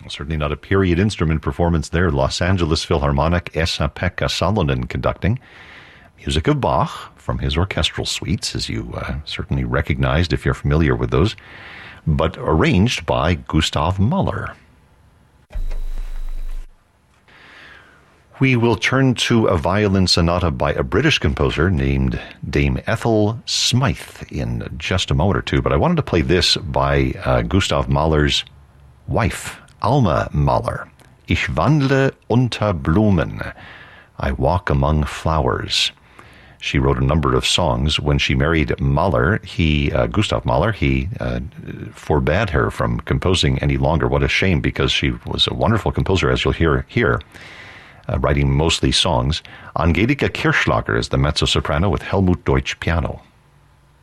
Certainly not a period instrument performance there. Los Angeles Philharmonic, Esa-Pekka Salonen conducting. Music of Bach from his orchestral suites, as you certainly recognized if you're familiar with those, but arranged by Gustav Mahler. We will turn to a violin sonata by a British composer named Dame Ethel Smythe in just a moment or two, but I wanted to play this by Gustav Mahler's wife, Alma Mahler. Ich wandle unter Blumen. I walk among flowers. She wrote a number of songs. When she married Mahler, Gustav Mahler, he forbade her from composing any longer. What a shame, because she was a wonderful composer, as you'll hear here. Writing mostly songs. Angelika Kirchschlager is the mezzo-soprano with Helmut Deutsch piano.